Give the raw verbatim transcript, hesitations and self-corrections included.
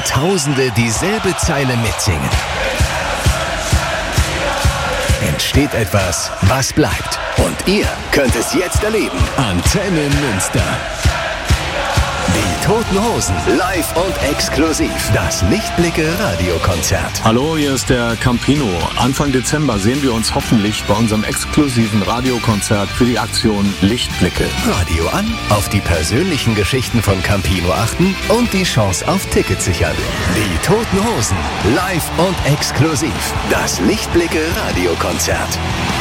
Tausende dieselbe Zeile mitsingen, entsteht etwas, was bleibt. Und ihr könnt es jetzt erleben. Antenne Münster. Die Toten Hosen, live und exklusiv. Das Lichtblicke-Radiokonzert. Hallo, hier ist der Campino. Anfang Dezember sehen wir uns hoffentlich bei unserem exklusiven Radiokonzert für die Aktion Lichtblicke. Radio an, auf die persönlichen Geschichten von Campino achten und die Chance auf Tickets sichern. Die Toten Hosen, live und exklusiv. Das Lichtblicke-Radiokonzert.